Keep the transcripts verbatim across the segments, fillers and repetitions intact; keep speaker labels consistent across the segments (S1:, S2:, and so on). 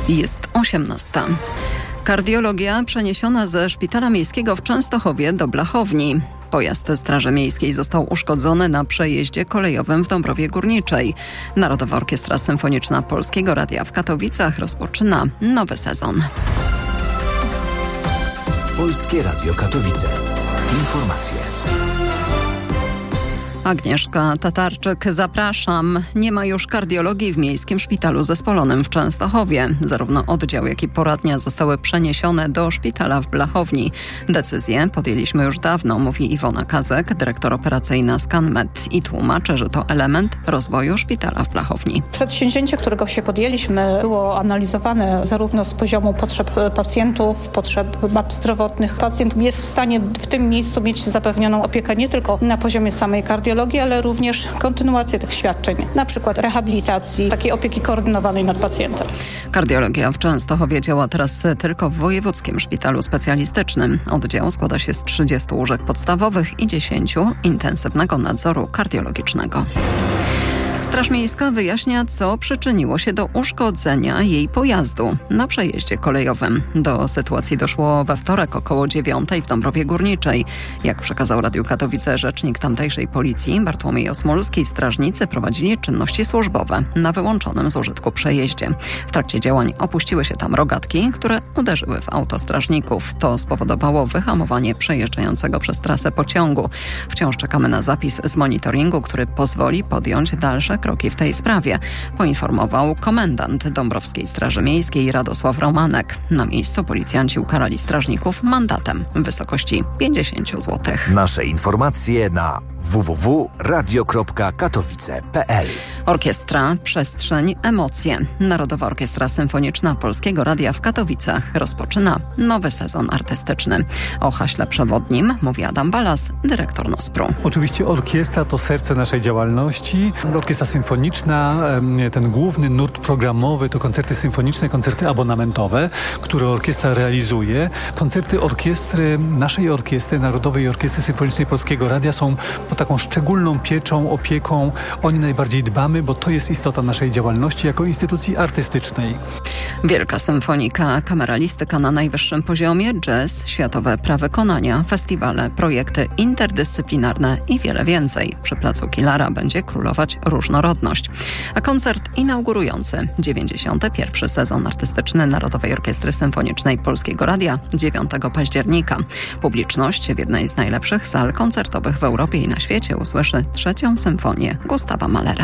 S1: Jest osiemnasta. Kardiologia przeniesiona ze Szpitala Miejskiego w Częstochowie do Blachowni. Pojazd Straży Miejskiej został uszkodzony na przejeździe kolejowym w Dąbrowie Górniczej. Narodowa Orkiestra Symfoniczna Polskiego Radia w Katowicach rozpoczyna nowy sezon.
S2: Polskie Radio Katowice. Informacje.
S1: Agnieszka Tatarczyk, zapraszam. Nie ma już kardiologii w Miejskim Szpitalu Zespolonym w Częstochowie. Zarówno oddział, jak i poradnia zostały przeniesione do szpitala w Blachowni. Decyzję podjęliśmy już dawno, mówi Iwona Kazek, dyrektor operacyjna ScanMed i tłumaczy, że to element rozwoju szpitala w Blachowni.
S3: Przedsięwzięcie, którego się podjęliśmy, było analizowane zarówno z poziomu potrzeb pacjentów, potrzeb map zdrowotnych. Pacjent jest w stanie w tym miejscu mieć zapewnioną opiekę nie tylko na poziomie samej kardiologii, ale również kontynuację tych świadczeń, na przykład rehabilitacji, takiej opieki koordynowanej nad pacjentem.
S1: Kardiologia w Częstochowie działa teraz tylko w Wojewódzkim Szpitalu Specjalistycznym. Oddział składa się z trzydziestu łóżek podstawowych i dziesięciu intensywnego nadzoru kardiologicznego. Straż Miejska wyjaśnia, co przyczyniło się do uszkodzenia jej pojazdu na przejeździe kolejowym. Do sytuacji doszło we wtorek około dziewiątej w Dąbrowie Górniczej. Jak przekazał Radiu Katowice rzecznik tamtejszej policji Bartłomiej Osmolski, strażnicy prowadzili czynności służbowe na wyłączonym z użytku przejeździe. W trakcie działań opuściły się tam rogatki, które uderzyły w auto strażników. To spowodowało wyhamowanie przejeżdżającego przez trasę pociągu. Wciąż czekamy na zapis z monitoringu, który pozwoli podjąć dalsze kroki w tej sprawie, poinformował komendant Dąbrowskiej Straży Miejskiej Radosław Romanek. Na miejscu policjanci ukarali strażników mandatem w wysokości pięćdziesiąt złotych.
S2: Nasze informacje na w w w kropka radio kropka katowice kropka p l.
S1: Orkiestra, przestrzeń, emocje. Narodowa Orkiestra Symfoniczna Polskiego Radia w Katowicach rozpoczyna nowy sezon artystyczny. O haśle przewodnim mówi Adam Balas, dyrektor Nospru.
S4: Oczywiście orkiestra to serce naszej działalności. Orkiestra symfoniczna, ten główny nurt programowy to koncerty symfoniczne, koncerty abonamentowe, które orkiestra realizuje. Koncerty orkiestry, naszej orkiestry, Narodowej Orkiestry Symfonicznej Polskiego Radia są pod taką szczególną pieczą, opieką. O nie najbardziej dbamy, bo to jest istota naszej działalności jako instytucji artystycznej.
S1: Wielka symfonika, kameralistyka na najwyższym poziomie, jazz, światowe prawykonania, festiwale, projekty interdyscyplinarne i wiele więcej. Przy placu Kilara będzie królować różnorodność. A koncert inaugurujący dziewięćdziesiąty pierwszy sezon artystyczny Narodowej Orkiestry Symfonicznej Polskiego Radia dziewiątego października. Publiczność w jednej z najlepszych sal koncertowych w Europie i na świecie usłyszy trzecią symfonię Gustawa Mahlera.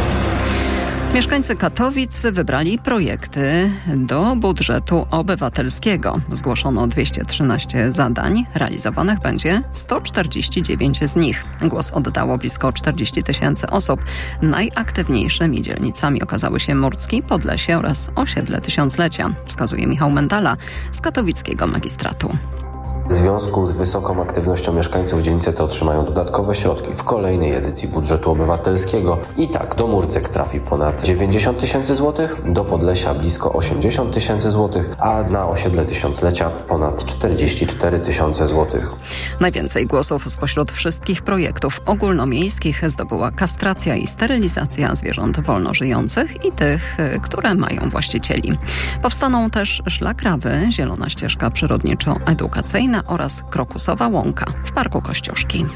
S1: Mieszkańcy Katowic wybrali projekty do budżetu obywatelskiego. Zgłoszono dwieście trzynaście zadań, realizowanych będzie sto czterdzieści dziewięć z nich. Głos oddało blisko czterdzieści tysięcy osób. Najaktywniejszymi dzielnicami okazały się Murcki, Podlesie oraz osiedle Tysiąclecia, wskazuje Michał Mendala z katowickiego magistratu.
S5: W związku z wysoką aktywnością mieszkańców dzielnice te otrzymają dodatkowe środki w kolejnej edycji budżetu obywatelskiego. I tak do Murcek trafi ponad dziewięćdziesiąt tysięcy złotych, do Podlesia blisko osiemdziesiąt tysięcy złotych, a na osiedle Tysiąclecia ponad czterdzieści cztery tysiące złotych.
S1: Najwięcej głosów spośród wszystkich projektów ogólnomiejskich zdobyła kastracja i sterylizacja zwierząt wolnożyjących i tych, które mają właścicieli. Powstaną też szlak Rawy, zielona ścieżka przyrodniczo-edukacyjna oraz krokusowa łąka w Parku Kościuszki.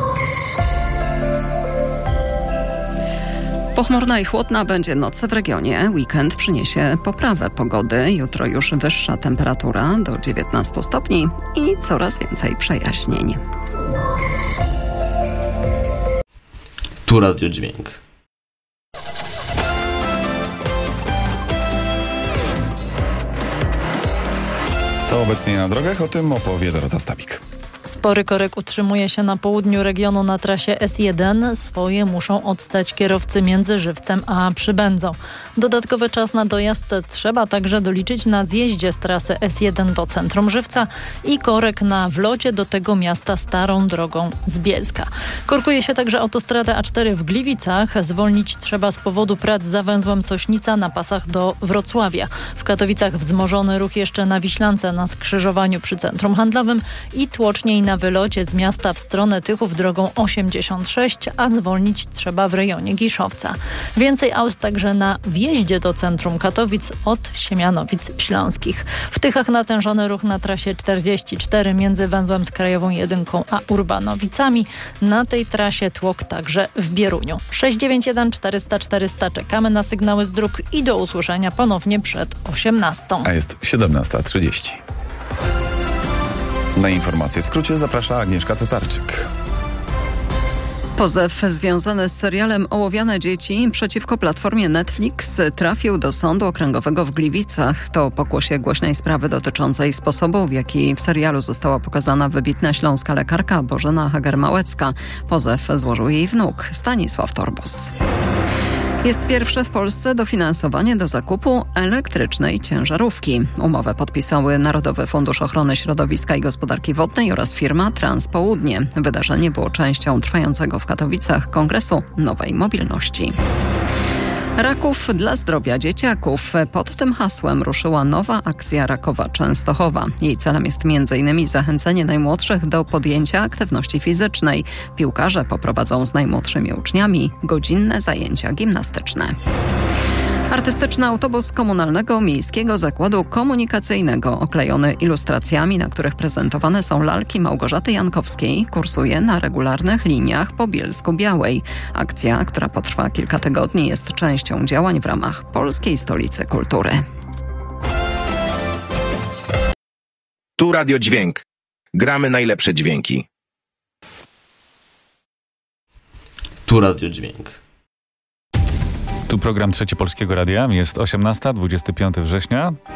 S1: Pochmurna i chłodna będzie noc w regionie. Weekend przyniesie poprawę pogody. Jutro już wyższa temperatura do dziewiętnastu stopni i coraz więcej przejaśnień.
S6: Tu Radio Dźwięk.
S7: Co obecnie na drogach? O tym opowie Dorota Stabik.
S8: Spory korek utrzymuje się na południu regionu na trasie S jeden. Swoje muszą odstać kierowcy między Żywcem a Przybędzą. Dodatkowy czas na dojazd trzeba także doliczyć na zjeździe z trasy S jeden do centrum Żywca i korek na wlocie do tego miasta starą drogą z Bielska. Korkuje się także autostradę A cztery w Gliwicach. Zwolnić trzeba z powodu prac za węzłem Sośnica na pasach do Wrocławia. W Katowicach wzmożony ruch jeszcze na Wiślance na skrzyżowaniu przy centrum handlowym i tłoczniej na na wylocie z miasta w stronę Tychów drogą osiemdziesiąt sześć, a zwolnić trzeba w rejonie Giszowca. Więcej aut także na wjeździe do centrum Katowic od Siemianowic Śląskich. W Tychach natężony ruch na trasie czterdzieści cztery między węzłem z Krajową jedynką a Urbanowicami. Na tej trasie tłok także w Bieruniu. sześć dziewięć jeden czterysta czterysta. Czekamy na sygnały z dróg i do usłyszenia ponownie przed osiemnastą.
S7: A jest siedemnasta trzydzieści. Na informacje w skrócie zaprasza Agnieszka Tatarczyk.
S1: Pozew związany z serialem Ołowiane dzieci przeciwko platformie Netflix trafił do Sądu Okręgowego w Gliwicach. To pokłosie głośnej sprawy dotyczącej sposobu, w jaki w serialu została pokazana wybitna śląska lekarka Bożena Hager-Małecka. Pozew złożył jej wnuk Stanisław Torbos. Jest pierwsze w Polsce dofinansowanie do zakupu elektrycznej ciężarówki. Umowę podpisały Narodowy Fundusz Ochrony Środowiska i Gospodarki Wodnej oraz firma Transpołudnie. Wydarzenie było częścią trwającego w Katowicach Kongresu Nowej Mobilności. Raków dla zdrowia dzieciaków. Pod tym hasłem ruszyła nowa akcja Rakowa Częstochowa. Jej celem jest między innymi zachęcenie najmłodszych do podjęcia aktywności fizycznej. Piłkarze poprowadzą z najmłodszymi uczniami godzinne zajęcia gimnastyczne. Artystyczny autobus Komunalnego Miejskiego Zakładu Komunikacyjnego oklejony ilustracjami, na których prezentowane są lalki Małgorzaty Jankowskiej, kursuje na regularnych liniach po Bielsku-Białej. Akcja, która potrwa kilka tygodni, jest częścią działań w ramach Polskiej Stolicy Kultury.
S9: Tu Radio Dźwięk. Gramy najlepsze dźwięki.
S6: Tu Radio Dźwięk.
S10: Tu program Trzeci Polskiego Radia. Jest osiemnasta, dwudziestego piątego września.